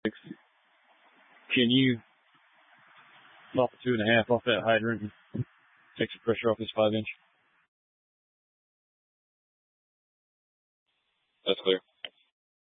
Can you pop a 2.5 off that hydrant and take some pressure off this 5-inch? That's clear.